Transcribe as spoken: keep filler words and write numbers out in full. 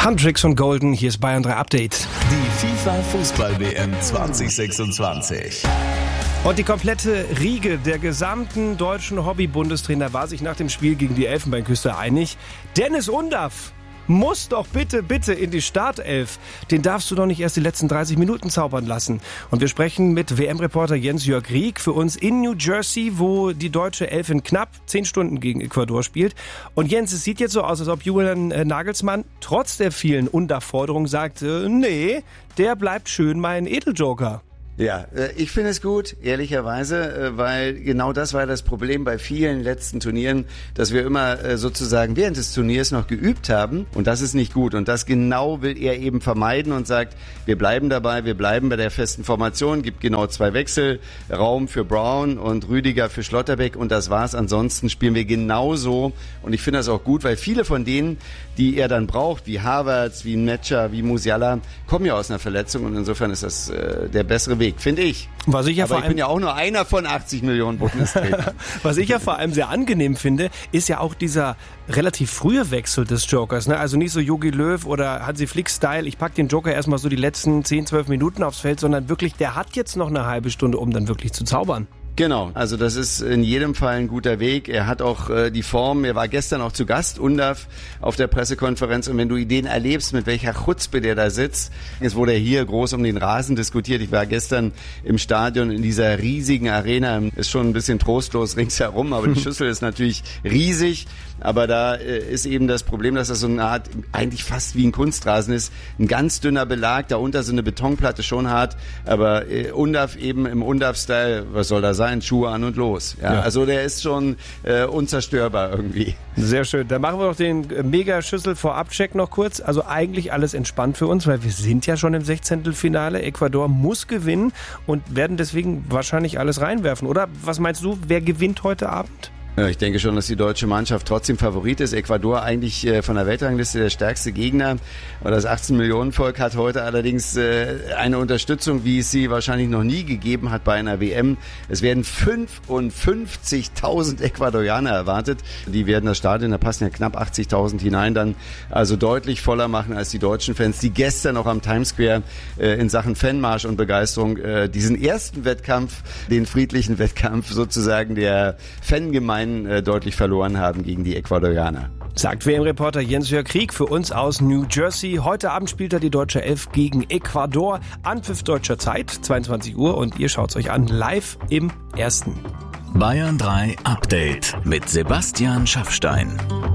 Huntrix und Golden, hier ist Bayern drei Update. Die FIFA-Fußball-W M zwanzig sechsundzwanzig. Und die komplette Riege der gesamten deutschen Hobby-Bundestrainer war sich nach dem Spiel gegen die Elfenbeinküste einig. Dennis Undaff muss doch bitte, bitte in die Startelf. Den darfst du doch nicht erst die letzten dreißig Minuten zaubern lassen. Und wir sprechen mit W M-Reporter Jens-Jörg Rieck für uns in New Jersey, wo die deutsche Elf in knapp zehn Stunden gegen Ecuador spielt. Und Jens, es sieht jetzt so aus, als ob Julian Nagelsmann trotz der vielen Undaff-Forderungen sagt, äh, nee, der bleibt schön mein Edeljoker. Ja, ich finde es gut, ehrlicherweise, weil genau das war das Problem bei vielen letzten Turnieren, dass wir immer sozusagen während des Turniers noch geübt haben und das ist nicht gut und das genau will er eben vermeiden und sagt, wir bleiben dabei, wir bleiben bei der festen Formation, gibt genau zwei Wechsel, Raum für Brown und Rüdiger für Schlotterbeck und das war's. Ansonsten spielen wir genauso und ich finde das auch gut, weil viele von denen, die er dann braucht, wie Havertz, wie Metscher, wie Musiala, kommen ja aus einer Verletzung und insofern ist das äh, der bessere Weg. Finde ich. Was ich ja Aber vor ich allem, bin ja auch nur einer von achtzig Millionen Bundestrainern. Was ich ja vor allem sehr angenehm finde, ist ja auch dieser relativ frühe Wechsel des Jokers. Ne? Also nicht so Jogi Löw oder Hansi Flick-Style, ich pack den Joker erstmal so die letzten zehn, zwölf Minuten aufs Feld, sondern wirklich, der hat jetzt noch eine halbe Stunde, um dann wirklich zu zaubern. Genau, also das ist in jedem Fall ein guter Weg. Er hat auch äh, die Form, er war gestern auch zu Gast, Undaff, auf der Pressekonferenz und wenn du Ideen erlebst, mit welcher Chutzpe der da sitzt, jetzt wurde er hier groß um den Rasen diskutiert. Ich war gestern im Stadion in dieser riesigen Arena, ist schon ein bisschen trostlos ringsherum, aber die Schüssel ist natürlich riesig, aber da äh, ist eben das Problem, dass das so eine Art, eigentlich fast wie ein Kunstrasen ist, ein ganz dünner Belag, darunter so eine Betonplatte, schon hart, aber äh, Undaff eben im Undaff-Style, was soll da sein? Schuhe an und los. Ja, ja. Also der ist schon äh, unzerstörbar irgendwie. Sehr schön. Dann machen wir doch den Mega-Schüssel-Vorab-Check noch kurz. Also eigentlich alles entspannt für uns, weil wir sind ja schon im Sechzehntelfinale. Ecuador muss gewinnen und werden deswegen wahrscheinlich alles reinwerfen. Oder was meinst du, wer gewinnt heute Abend? Ja, ich denke schon, dass die deutsche Mannschaft trotzdem Favorit ist. Ecuador eigentlich äh, von der Weltrangliste der stärkste Gegner. Das achtzehn-Millionen-Volk hat heute allerdings äh, eine Unterstützung, wie es sie wahrscheinlich noch nie gegeben hat bei einer W M. Es werden fünfundfünfzigtausend Ecuadorianer erwartet. Die werden das Stadion, da passen ja knapp achtzigtausend hinein, dann also deutlich voller machen als die deutschen Fans, die gestern noch am Times Square äh, in Sachen Fanmarsch und Begeisterung äh, diesen ersten Wettkampf, den friedlichen Wettkampf sozusagen der Fangemeinde deutlich verloren haben gegen die Ecuadorianer. Sagt W M-Reporter Jens-Jörg Rieck für uns aus New Jersey. Heute Abend spielt er die deutsche Elf gegen Ecuador. Anpfiff deutscher Zeit, zweiundzwanzig Uhr und ihr schaut's euch an, live im Ersten. Bayern drei Update mit Sebastian Schaffstein.